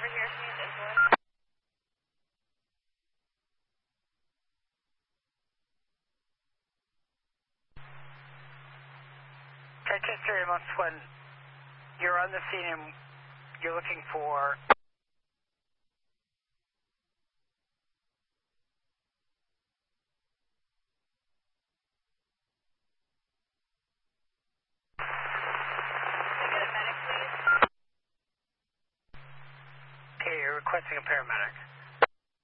over here. She needs insulin. Texas 3 months when you're on the scene and you're looking for... Okay, you're requesting a paramedic.